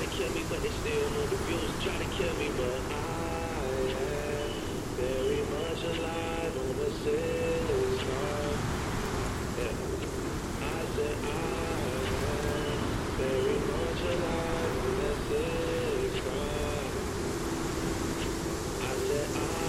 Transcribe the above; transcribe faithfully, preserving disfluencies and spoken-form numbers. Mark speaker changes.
Speaker 1: kill me, but they still want the views, try to kill me, but I